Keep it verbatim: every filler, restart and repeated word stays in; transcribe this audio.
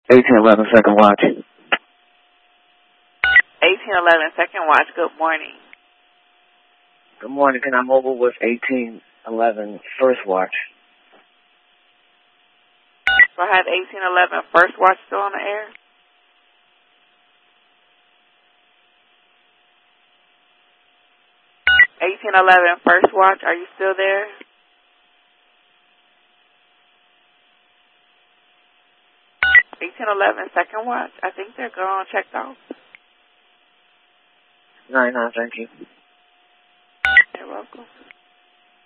eighteen eleven second watch. eighteen eleven second watch, good morning. Good morning, and I'm over with eighteen eleven first watch. So I have eighteen eleven first watch still on the air? eighteen eleven first watch, are you still there? eighteen eleven second watch, I think they're gone, checked out. nine nine, thank you. You're welcome.